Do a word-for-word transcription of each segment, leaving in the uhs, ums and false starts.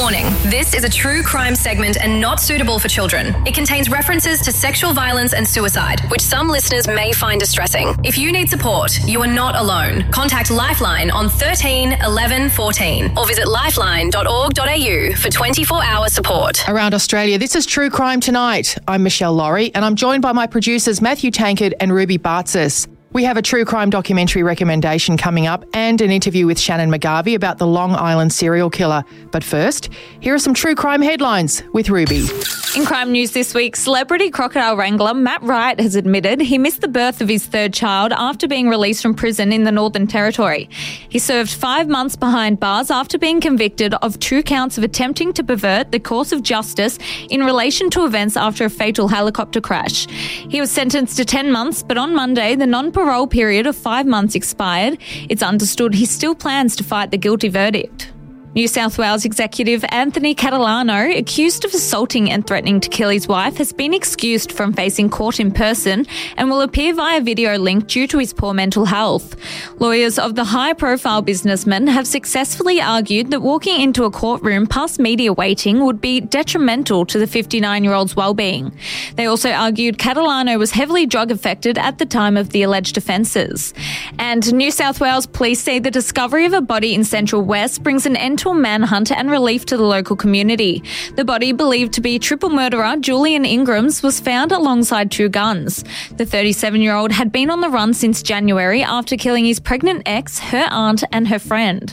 Warning, this is a true crime segment and not suitable for children. It contains references to sexual violence and suicide, which some listeners may find distressing. If you need support, you are not alone. Contact Lifeline on thirteen eleven fourteen or visit lifeline dot org dot a u for twenty-four hour support. Around Australia, this is True Crime Tonight. I'm Michelle Laurie and I'm joined by my producers Matthew Tankard and Ruby Bartzis. We have a true crime documentary recommendation coming up and an interview with Shannon McGarvey about the Long Island serial killer. But first, here are some true crime headlines with Ruby. In crime news this week, celebrity crocodile wrangler Matt Wright has admitted he missed the birth of his third child after being released from prison in the Northern Territory. He served five months behind bars after being convicted of two counts of attempting to pervert the course of justice in relation to events after a fatal helicopter crash. He was sentenced to ten months, but on Monday, the non-parole period of five months expired. It's understood he still plans to fight the guilty verdict. New South Wales executive Anthony Catalano, accused of assaulting and threatening to kill his wife, has been excused from facing court in person and will appear via video link due to his poor mental health. Lawyers of the high-profile businessman have successfully argued that walking into a courtroom past media waiting would be detrimental to the fifty-nine-year-old's well-being. They also argued Catalano was heavily drug-affected at the time of the alleged offences. And New South Wales police say the discovery of a body in Central West brings an end to a manhunt and relief to the local community. The body, believed to be triple murderer Julian Ingrams, was found alongside two guns. The thirty-seven-year-old had been on the run since January after killing his pregnant ex, her aunt and her friend.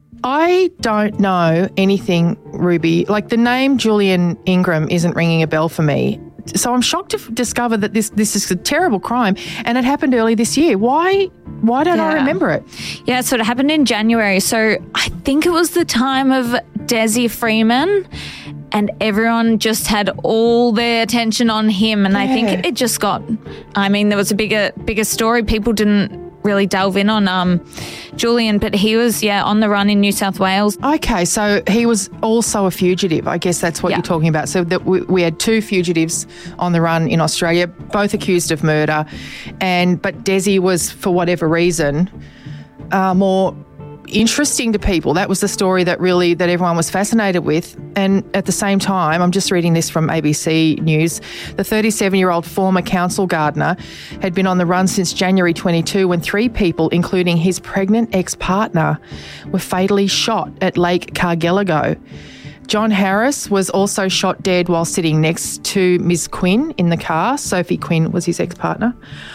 I don't know anything, Ruby. Like, the name Julian Ingram isn't ringing a bell for me. So I'm shocked to f- discover that this this is a terrible crime and it happened early this year. Why why don't yeah. I remember it? Yeah, so it happened in January. So I think it was the time of Desi Freeman and everyone just had all their attention on him. And yeah. I think it just got, I mean, there was a bigger bigger story. People didn't really delve in on um, Julian, but he was, yeah, on the run in New South Wales. Okay, so he was also a fugitive. I guess that's what yeah. you're talking about. So that we, we had two fugitives on the run in Australia, both accused of murder, and but Desi was, for whatever reason, uh, more interesting to people. That was the story that really that everyone was fascinated with. And at the same time, I'm just reading this from A B C News, the thirty-seven-year-old former council gardener had been on the run since January twenty-two when three people, including his pregnant ex-partner, were fatally shot at Lake Cargelligo. John Harris was also shot dead while sitting next to Miz Quinn in the car. Sophie Quinn was his ex-partner.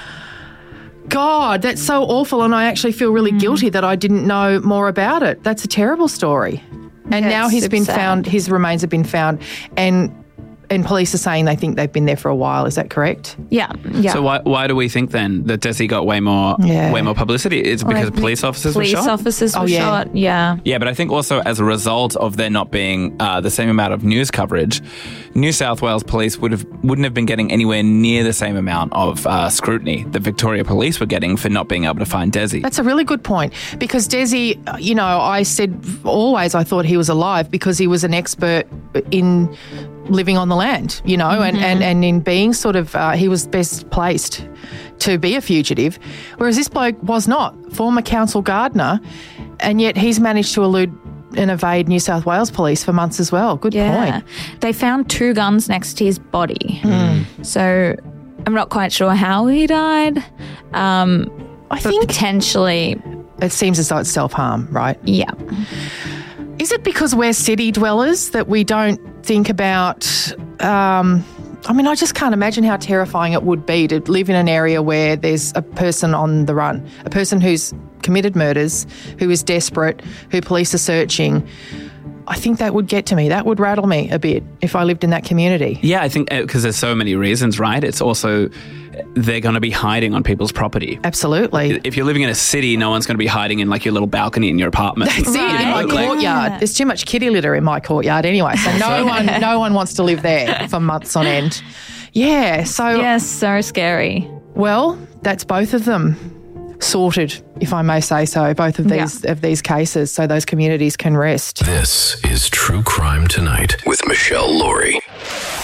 God, that's so awful, and I actually feel really mm. guilty that I didn't know more about it. That's a terrible story. And yeah, now he's been sad. found, his remains have been found, and and police are saying they think they've been there for a while. Is that correct? Yeah, yeah. So why why do we think then that Desi got way more yeah. way more publicity? Is it because like police officers police were shot? Police officers oh, were yeah. shot, yeah. Yeah, but I think also as a result of there not being uh, the same amount of news coverage, New South Wales police would have, wouldn't have been getting anywhere near the same amount of uh, scrutiny that Victoria police were getting for not being able to find Desi. That's a really good point, because Desi, you know, I said always I thought he was alive because he was an expert in living on the land, you know, mm-hmm. and, and, and in being sort of, uh, he was best placed to be a fugitive, whereas this bloke was not, former council gardener, and yet he's managed to elude and evade New South Wales police for months as well. Good yeah. point. They found two guns next to his body. Mm. So I'm not quite sure how he died. Um, I but think potentially. It seems as though it's self-harm, right? Yeah. Is it because we're city dwellers that we don't think about, um, I mean, I just can't imagine how terrifying it would be to live in an area where there's a person on the run, a person who's committed murders, who is desperate, who police are searching. I think that would get to me. That would rattle me a bit if I lived in that community. Yeah, I think because there's so many reasons, right? It's also they're going to be hiding on people's property. Absolutely. If you're living in a city, no one's going to be hiding in like your little balcony in your apartment. That's right. it, in my Yeah. courtyard. There's too much kitty litter in my courtyard anyway, so no one no one wants to live there for months on end. Yeah, so... Yes, so scary. Well, that's both of them sorted, if I may say so, both of these Yeah. of these cases, so those communities can rest. This is True Crime Tonight with Michelle Laurie.